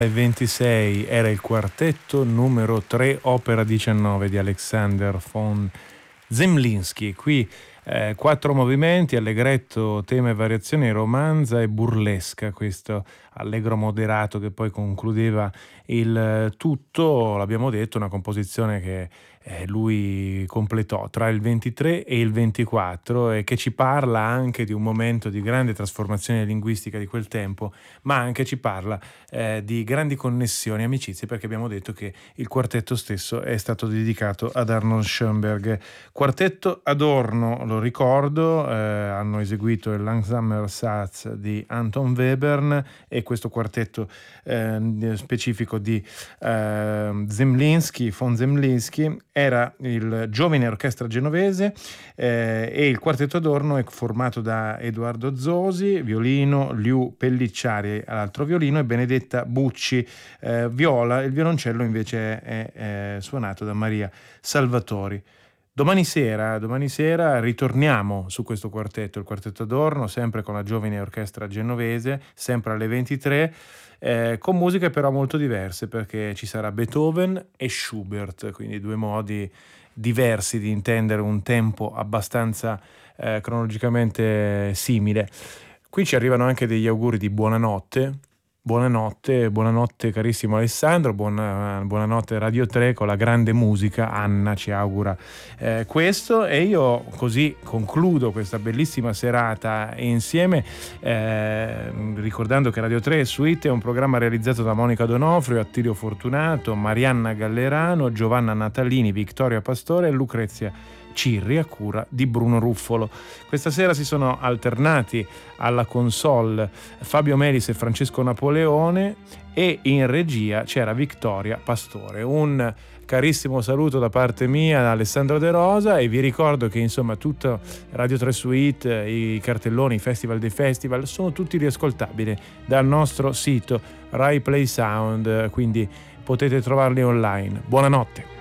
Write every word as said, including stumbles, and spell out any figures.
ventisei era il quartetto numero tre, opera diciannove di Alexander von Zemlinsky. Qui eh, quattro movimenti: allegretto, tema e variazioni, romanza e burlesca. Questo allegro moderato che poi concludeva il tutto. L'abbiamo detto, una composizione che eh, lui completò tra il ventitré e il ventiquattro e che ci parla anche di un momento di grande trasformazione linguistica di quel tempo, ma anche ci parla eh, di grandi connessioni e amicizie, perché abbiamo detto che il quartetto stesso è stato dedicato ad Arnold Schoenberg. Quartetto Adorno, lo ricordo, eh, hanno eseguito il Langsamer Satz di Anton Webern e questo quartetto eh, specifico di eh, Zemlinsky, von Zemlinsky, era il giovane orchestra genovese eh, e il quartetto Adorno è formato da Edoardo Zosi, violino, Liu Pellicciari all'altro violino e Benedetta Bucci eh, viola. Il violoncello invece è, è suonato da Maria Salvatori. Domani sera, domani sera ritorniamo su questo quartetto, il quartetto Adorno, sempre con la giovane orchestra genovese, sempre alle ventitré, eh, con musiche però molto diverse, perché ci sarà Beethoven e Schubert, quindi due modi diversi di intendere un tempo abbastanza eh, cronologicamente simile. Qui ci arrivano anche degli auguri di buonanotte. Buonanotte, buonanotte carissimo Alessandro, buona, buonanotte Radio tre con la grande musica. Anna ci augura eh, questo, e io così concludo questa bellissima serata insieme eh, ricordando che Radio tre Suite è un programma realizzato da Monica Donofrio, Attilio Fortunato, Marianna Gallerano, Giovanna Natalini, Vittoria Pastore e Lucrezia Cirri, a cura di Bruno Ruffolo. Questa sera si sono alternati alla console Fabio Melis e Francesco Napoleone, e in regia c'era Vittoria Pastore. Un carissimo saluto da parte mia da Alessandro De Rosa, e vi ricordo che insomma tutto Radio tre Suite, i cartelloni, i festival dei festival sono tutti riascoltabili dal nostro sito Rai Play Sound, quindi potete trovarli online. Buonanotte.